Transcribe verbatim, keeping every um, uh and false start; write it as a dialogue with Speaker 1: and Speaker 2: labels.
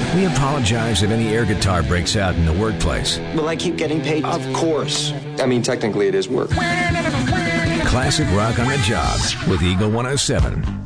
Speaker 1: We apologize if any air guitar breaks out in the workplace.
Speaker 2: Will I keep getting paid?
Speaker 3: Of course. I mean, technically it is work.
Speaker 1: Classic rock on the job with Eagle one oh seven.